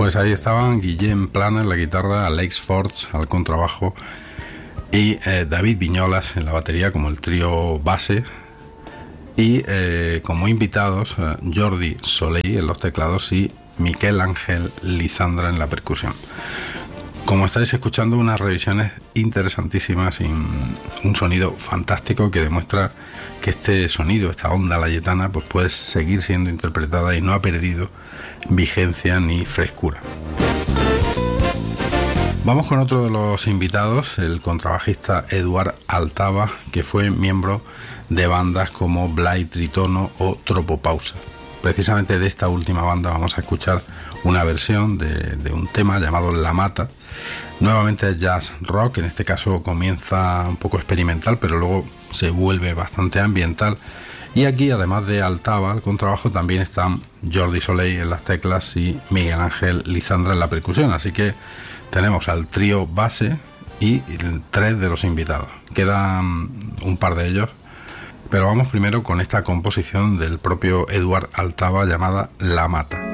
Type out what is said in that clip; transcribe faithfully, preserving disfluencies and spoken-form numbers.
Pues ahí estaban Guillem Plana en la guitarra, Alex Forge al contrabajo y eh, David Viñolas en la batería como el trío base, y eh, como invitados eh, Jordi Soleil en los teclados y Miquel Ángel Lizandra en la percusión. Como estáis escuchando, unas revisiones interesantísimas y un sonido fantástico que demuestra que este sonido, esta onda layetana, pues puede seguir siendo interpretada y no ha perdido vigencia ni frescura. Vamos con otro de los invitados, el contrabajista Eduard Altava, que fue miembro de bandas como Blay Tritono o Tropopausa. Precisamente de esta última banda vamos a escuchar una versión de, de un tema llamado La Mata. Nuevamente es jazz rock, en este caso comienza un poco experimental, pero luego se vuelve bastante ambiental. Y aquí, además de Altava al contrabajo, también están Jordi Soleil en las teclas y Miguel Ángel Lizandra en la percusión. Así que tenemos al trío base y tres de los invitados. Quedan un par de ellos, pero vamos primero con esta composición del propio Eduard Altava llamada La Mata.